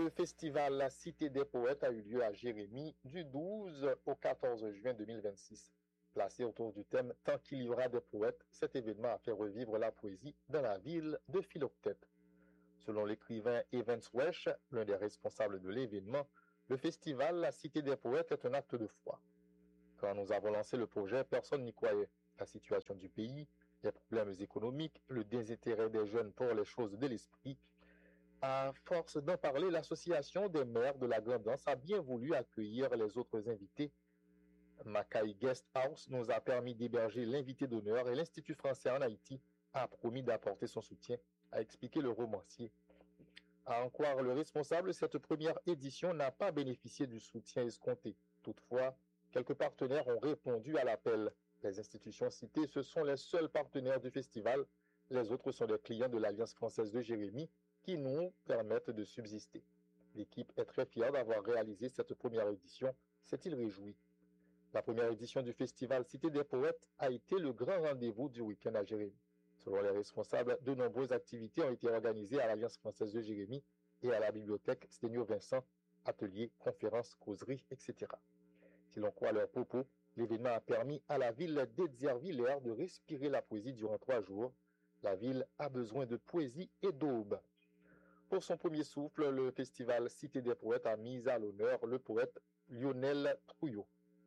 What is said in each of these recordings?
festival La Cité des Poètes a eu lieu à Jérémie du 12 au 14 juin 2026. Placé autour du thème Tant qu'il y aura des poètes, cet événement a fait revivre la poésie dans la ville de Philoctète. Selon l'écrivain Evans Wesh, l'un des responsables de l'événement, le festival La Cité des Poètes est un acte de foi. Quand nous avons lancé le projet, personne n'y croyait. La situation du pays, les problèmes économiques, le désintérêt des jeunes pour les choses de l'esprit. À force d'en parler, l'association des maires de la Grand'Anse a bien voulu accueillir les autres invités. Mackay Guest House nous a permis d'héberger l'invité d'honneur et l'Institut français en Haïti a promis d'apporter son soutien, a expliqué le romancier. À en croire le responsable, cette première édition n'a pas bénéficié du soutien escompté. Toutefois, quelques partenaires ont répondu à l'appel. Les institutions citées, ce sont les seuls partenaires du festival. Les autres sont des clients de l'Alliance française de Jérémie qui nous permettent de subsister. L'équipe est très fière d'avoir réalisé cette première édition, s'est-il réjoui. La première édition du festival Cité des Poètes a été le grand rendez-vous du week-end à Jérémie. Selon les responsables, de nombreuses activités ont été organisées à l'Alliance française de Jérémie et à la bibliothèque Sténio Vincent, ateliers, conférences, causeries, etc. Si l'on croit leurs propos, l'événement a permis à la ville d'Edzerviller de respirer la poésie durant 3 jours. La ville a besoin de poésie et d'aube. Pour son premier souffle, le festival Cité des Poètes a mis à l'honneur le poète Lionel Trouillot.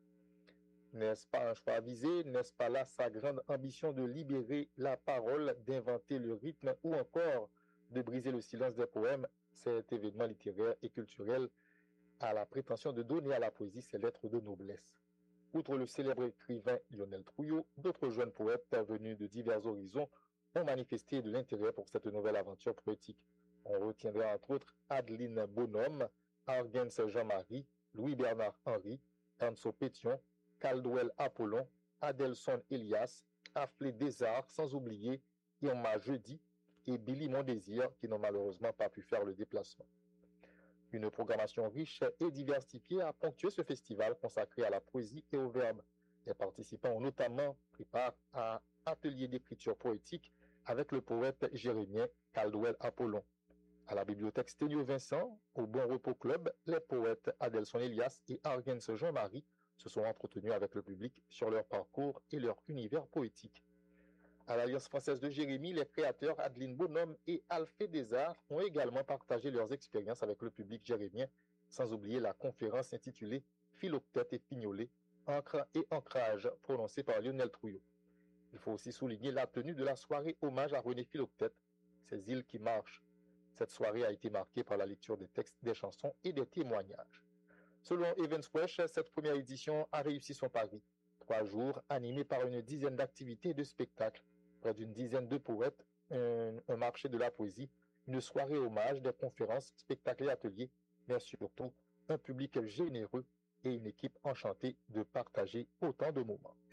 N'est-ce pas un choix avisé? N'est-ce pas là sa grande ambition de libérer la parole, d'inventer le rythme ou encore de briser le silence des poèmes? Cet événement littéraire et culturel a la prétention de donner à la poésie ses lettres de noblesse. Outre le célèbre écrivain Lionel Trouillot, d'autres jeunes poètes venus de divers horizons ont manifesté de l'intérêt pour cette nouvelle aventure poétique. On retiendra entre autres Adeline Bonhomme, Argens Jean-Marie, Louis-Bernard Henry, Anso Pétion, Caldwell Apollon, Adelson Elias, Afflé Desarts, sans oublier Irma Jeudi et Billy Mondésir qui n'ont malheureusement pas pu faire le déplacement. Une programmation riche et diversifiée a ponctué ce festival consacré à la poésie et au verbe. Les participants ont notamment pris part à un atelier d'écriture poétique avec le poète jérémien Caldwell Apollon. À la bibliothèque Sténio Vincent, au Bon Repos Club, les poètes Adelson Elias et Argens Jean-Marie se sont entretenus avec le public sur leur parcours et leur univers poétique. À l'Alliance française de Jérémie, les créateurs Adeline Bonhomme et Alphée Desarts ont également partagé leurs expériences avec le public jérémien, sans oublier la conférence intitulée Philoctète et Fignolet, encre et ancrage, prononcée par Lionel Trouillot. Il faut aussi souligner la tenue de la soirée hommage à René Philoctète, ces îles qui marchent. Cette soirée a été marquée par la lecture des textes, des chansons et des témoignages. Selon Evans Wesh, cette première édition a réussi son pari. 3 jours animés par une dizaine d'activités et de spectacles, près d'une dizaine de poètes, un marché de la poésie, une soirée hommage, des conférences, spectacles et ateliers, mais surtout un public généreux et une équipe enchantée de partager autant de moments.